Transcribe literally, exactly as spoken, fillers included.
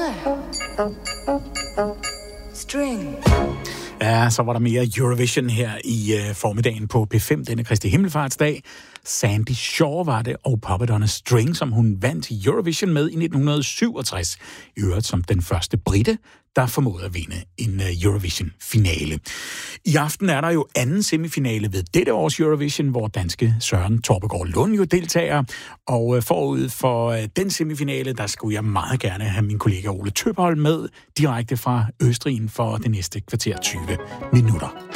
Unge. String. Ja, så var der mere Eurovision her i uh, formiddagen på P fem denne Kristi Himmelfartsdag. Sandy Shaw var det, og Puppet on a String, som hun vandt Eurovision med i nitten syvogtres. I øvrigt som den første brite, der formåede at vinde en uh, Eurovision-finale. I aften er der jo anden semifinale ved dette års Eurovision, hvor danske Søren Torpegaard Lund jo deltager. Og uh, forud for uh, den semifinale, der skulle jeg meget gerne have min kollega Ole Tøpholm med direkte fra Østrig for det næste kvarter tyve minutter.